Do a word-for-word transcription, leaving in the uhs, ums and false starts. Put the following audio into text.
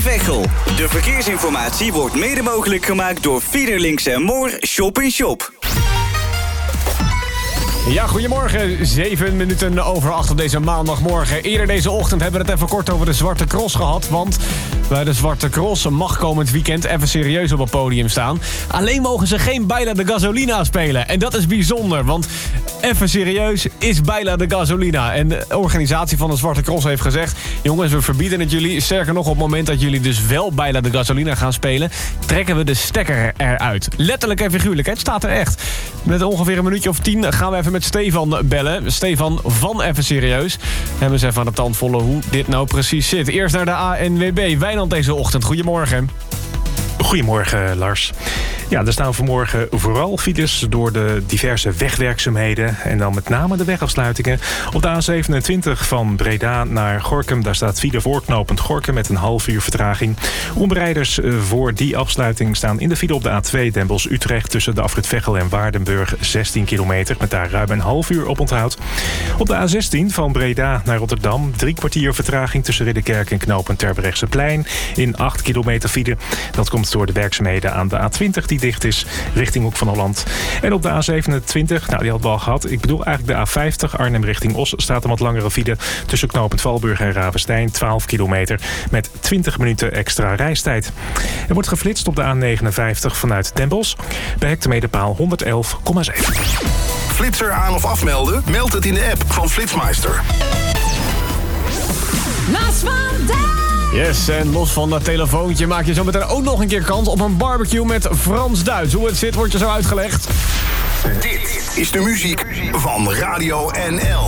Veghel. De verkeersinformatie wordt mede mogelijk gemaakt door Fiederlinks en Moor Shop in Shop. Ja, goedemorgen. Zeven minuten over acht op deze maandagmorgen. Eerder deze ochtend hebben we het even kort over de Zwarte Cross gehad. Want bij de Zwarte Cross mag komend weekend even serieus op het podium staan. Alleen mogen ze geen Baila de Gasolina spelen. En dat is bijzonder, want even serieus is Baila de Gasolina. En de organisatie van de Zwarte Cross heeft gezegd: jongens, we verbieden het jullie. Sterker nog, op het moment dat jullie dus wel Baila de Gasolina gaan spelen, trekken we de stekker eruit. Letterlijk en figuurlijk, het staat er echt. Met ongeveer een minuutje of tien gaan we even met Stefan bellen. Stefan van Even Serieus. En we zijn even aan de tand volle hoe dit nou precies zit. Eerst naar de A N W B. Wijnand deze ochtend. Goedemorgen. Goedemorgen, Lars. Ja, er staan vanmorgen vooral files door de diverse wegwerkzaamheden. En dan met name de wegafsluitingen. Op de A zevenentwintig van Breda naar Gorinchem. Daar staat file voorknopend Gorinchem met een half uur vertraging. Omrijders voor die afsluiting staan in de file op de A twee Den Bosch-Utrecht. Tussen de afrit Veghel en Waardenburg zestien kilometer. Met daar ruim een half uur op onthoud. Op de A zestien van Breda naar Rotterdam. Drie kwartier vertraging tussen Ridderkerk en knooppunt Terbrechtseplein. In acht kilometer file. Dat komt door de werkzaamheden aan de A twintig die dicht is, richting Hoek van Holland. En op de A zevenentwintig, nou die hadden we al gehad. Ik bedoel eigenlijk de A vijftig, Arnhem richting Os, staat een wat langere file tussen knooppunt Valburg en Ravenstein, twaalf kilometer, met twintig minuten extra reistijd. Er wordt geflitst op de A negenenvijftig vanuit Den Bosch, bij hectometerpaal honderdelf komma zeven. Flitser aan of afmelden? Meld het in de app van Flitsmeister. Last vandaag. Yes, en los van dat telefoontje maak je zo meteen ook nog een keer kans op een barbecue met Frans-Duits. Hoe het zit, wordt je zo uitgelegd. Dit is de muziek van Radio N L.